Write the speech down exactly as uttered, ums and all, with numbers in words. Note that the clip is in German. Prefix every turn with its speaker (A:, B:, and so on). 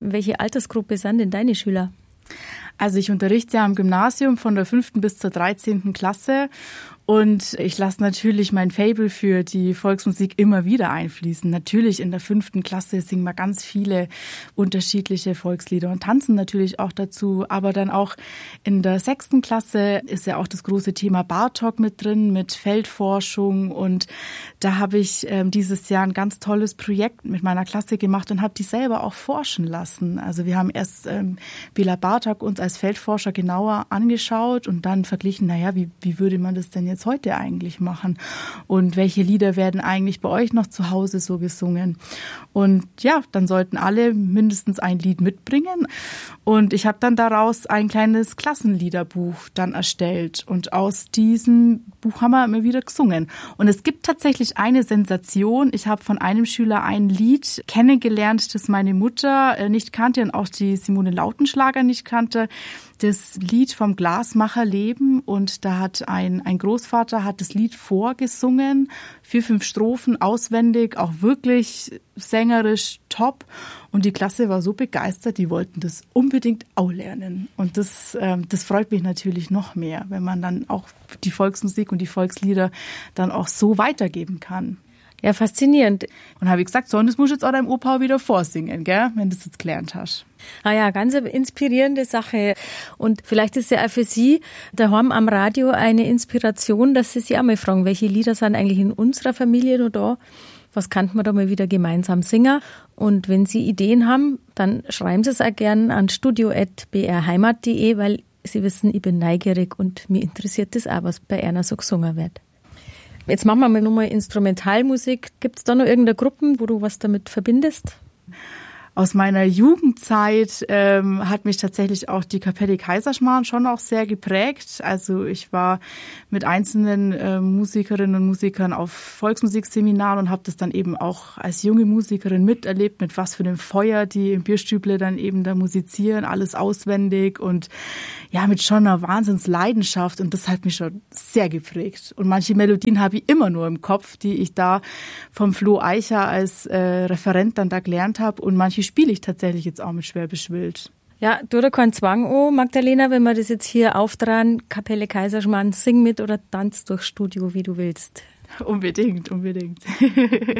A: Welche Altersgruppe sind denn deine Schüler?
B: Also ich unterrichte ja am Gymnasium von der fünften bis zur dreizehnten Klasse und ich lasse natürlich mein Faible für die Volksmusik immer wieder einfließen. Natürlich in der fünften Klasse singen wir ganz viele unterschiedliche Volkslieder und tanzen natürlich auch dazu, aber dann auch in der sechsten Klasse ist ja auch das große Thema Bartok mit drin, mit Feldforschung, und da habe ich ähm, dieses Jahr ein ganz tolles Projekt mit meiner Klasse gemacht und habe die selber auch forschen lassen. Also wir haben erst ähm, Béla Bartok uns als Feldforscher genauer angeschaut und dann verglichen, naja, wie, wie würde man das denn jetzt heute eigentlich machen? Und welche Lieder werden eigentlich bei euch noch zu Hause so gesungen? Und ja, dann sollten alle mindestens ein Lied mitbringen. Und ich habe dann daraus ein kleines Klassenliederbuch dann erstellt. Und aus diesem Buch haben wir immer wieder gesungen. Und es gibt tatsächlich eine Sensation. Ich habe von einem Schüler ein Lied kennengelernt, das meine Mutter nicht kannte und auch die Simone Lautenschlager nicht kannte. Das Lied vom Glasmacher Leben, und da hat ein, ein Großvater hat das Lied vorgesungen, vier, fünf Strophen auswendig, auch wirklich sängerisch top, und die Klasse war so begeistert, die wollten das unbedingt auch lernen, und das, äh, das freut mich natürlich noch mehr, wenn man dann auch die Volksmusik und die Volkslieder dann auch so weitergeben kann.
A: Ja, faszinierend.
B: Und habe ich gesagt, so, und das musst du jetzt auch deinem Opa wieder vorsingen, gell, wenn du das jetzt gelernt hast.
A: Ah ja, ganz eine inspirierende Sache. Und vielleicht ist ja auch für Sie daheim am Radio eine Inspiration, dass Sie sich auch mal fragen, welche Lieder sind eigentlich in unserer Familie noch da? Was kann man da mal wieder gemeinsam singen? Und wenn Sie Ideen haben, dann schreiben Sie es auch gerne an studio at b r heimat punkt d e, weil Sie wissen, ich bin neugierig und mir interessiert das auch, was bei einer so gesungen wird. Jetzt machen wir mal nochmal Instrumentalmusik. Gibt es da noch irgendeine Gruppe, wo du was damit verbindest?
B: Aus meiner Jugendzeit ähm, hat mich tatsächlich auch die Kapelle Kaiserschmarrn schon auch sehr geprägt. Also ich war mit einzelnen äh, Musikerinnen und Musikern auf Volksmusikseminaren und habe das dann eben auch als junge Musikerin miterlebt, mit was für einem Feuer die im Bierstüble dann eben da musizieren, alles auswendig und ja, mit schon einer Wahnsinnsleidenschaft, und das hat mich schon sehr geprägt. Und manche Melodien habe ich immer nur im Kopf, die ich da vom Flo Eicher als äh, Referent dann da gelernt habe, und manche spiele ich tatsächlich jetzt auch mit Schwäbisch Wild.
A: Ja, tu da keinen Zwang an, Magdalena, wenn wir das jetzt hier auftragen, Kapelle Kaiserschmarrn, sing mit oder tanz durchs Studio, wie du willst.
B: Unbedingt, unbedingt.